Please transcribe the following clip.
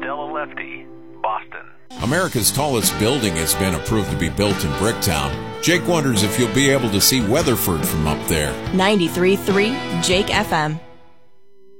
Stella Lefty, Boston. America's tallest building has been approved to be built in Bricktown. Jake wonders if you'll be able to see Weatherford from up there. 93.3 Jake FM.